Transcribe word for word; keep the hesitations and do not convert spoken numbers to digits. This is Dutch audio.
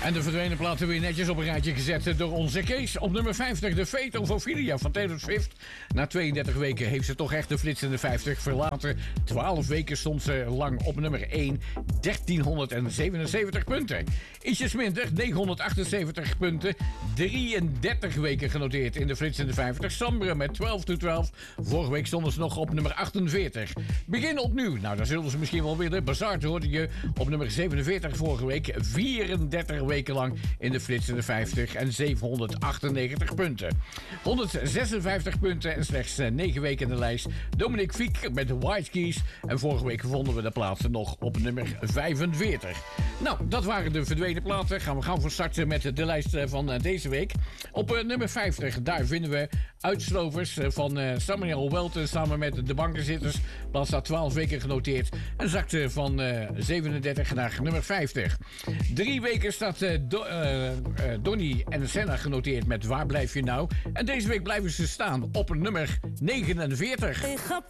En de verdwenen platen weer netjes op een rijtje gezet door onze Kees. Op nummer vijftig, de Fate of Ophelia van Taylor Swift. Na tweeëndertig weken heeft ze toch echt de flitsende vijftig verlaten. twaalf weken stond ze lang op nummer één. dertienhonderdzevenenzeventig punten. Ietsjes minder, negenhonderdachtenzeventig punten. drieëndertig weken genoteerd in de flitsende vijftig. Sambre met twaalf to twaalf. Vorige week stonden ze nog op nummer achtenveertig. Begin opnieuw. Nou, daar zullen ze misschien wel willen. Bazaar hoorde je op nummer zevenenveertig vorige week. vierendertig weken lang in de flitsende vijftig en zevenhonderdachtennegentig punten. honderdzesenvijftig punten en slechts negen weken in de lijst. Dominic Fiek met de White Keys. En vorige week vonden we de plaatsen nog op nummer vijfenveertig. Nou, dat waren de verdwenen platen. Gaan we gaan van starten met de lijst van deze week. Op uh, nummer vijftig, daar vinden we Uitslovers van uh, Samuel Welten samen met de Bankenzitters. Plaats staat twaalf weken genoteerd en zakte van uh, zevenendertig naar nummer vijftig. Drie weken staat uh, Do, uh, uh, Donny en Senna genoteerd met Waar blijf je nou? En deze week blijven ze staan op nummer negenenveertig.